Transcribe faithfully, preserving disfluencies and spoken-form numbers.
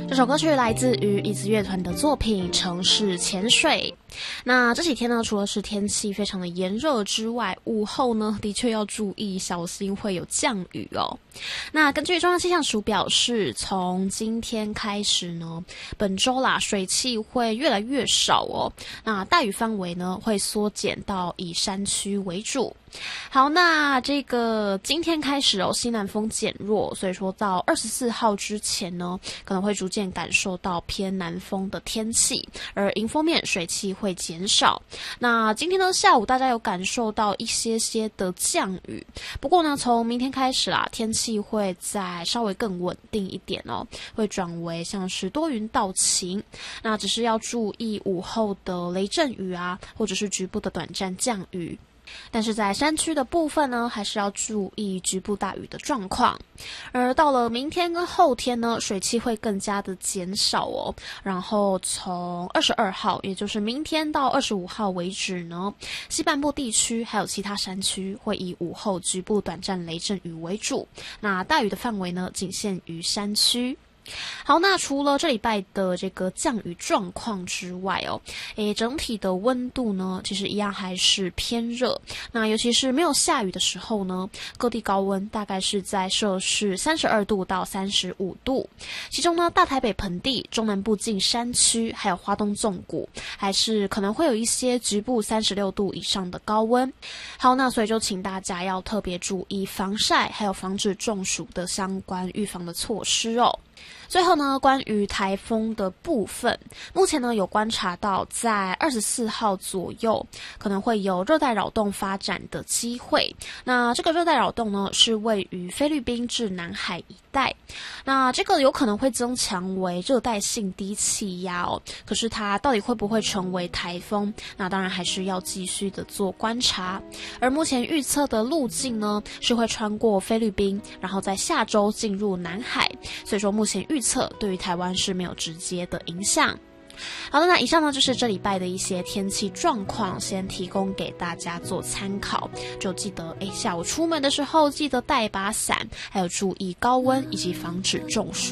这首歌曲来自于椅子乐团的作品《城市潜水》。那这几天呢，除了是天气非常的炎热之外，午后呢的确要注意小心会有降雨哦。那根据中央气象署表示，从今天开始呢，本周啦水汽会越来越少哦。那大雨范围呢会缩减到以山区为主。好，那这个今天开始哦，西南风减弱，所以说到二十四号之前呢，可能会逐渐感受到偏南风的天气，而迎风面水汽会减少。那今天呢下午大家有感受到一些些的降雨，不过呢从明天开始啦，天气会再稍微更稳定一点哦，会转为像是多云到晴。那只是要注意午后的雷阵雨啊，或者是局部的短暂降雨。但是在山区的部分呢，还是要注意局部大雨的状况。而到了明天跟后天呢，水汽会更加的减少哦。然后从二十二号，也就是明天到二十五号为止呢，西半部地区还有其他山区会以午后局部短暂雷阵雨为主。那大雨的范围呢，仅限于山区。好，那除了这礼拜的这个降雨状况之外哦，诶，整体的温度呢，其实一样还是偏热。那尤其是没有下雨的时候呢，各地高温大概是在摄氏三十二度到三十五度。其中呢，大台北盆地、中南部近山区，还有花东纵谷，还是可能会有一些局部三十六度以上的高温。好，那所以就请大家要特别注意防晒，还有防止中暑的相关预防的措施哦。最后呢，关于台风的部分，目前呢有观察到在二十四号左右可能会有热带扰动发展的机会。那这个热带扰动呢是位于菲律宾至南海一带，那这个有可能会增强为热带性低气压哦。可是它到底会不会成为台风，那当然还是要继续的做观察。而目前预测的路径呢是会穿过菲律宾，然后在下周进入南海，所以说目前预测对于台湾是没有直接的影响。好的，那以上呢就是这礼拜的一些天气状况，先提供给大家做参考。就记得诶下午出门的时候记得带把伞，还有注意高温以及防止中暑